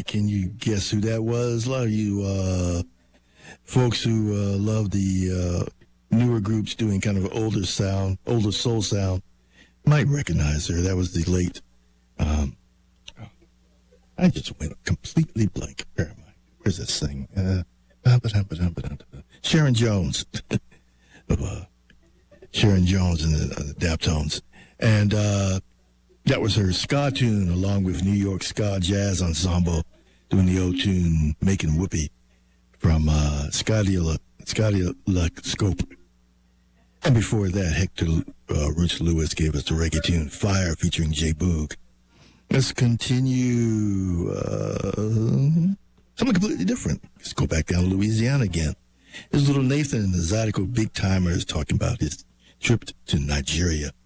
right. Can you guess who that was? A lot of you folks who love the newer groups doing kind of older soul sound might recognize her. That was the late. I just went completely blank. Where am I? Where's this thing? Sharon Jones. Sharon Jones and the Daptones. And that was her ska tune along with New York Ska Jazz Ensemble doing the old tune Making Whoopee from Scadia Scope. And before that, Hector Roots Lewis gave us the reggae tune Fire featuring J Boog. Let's continue something completely different. Let's go back down to Louisiana again. There's little Nathan and the Zydeco Big Timers talking about his trip to Nigeria.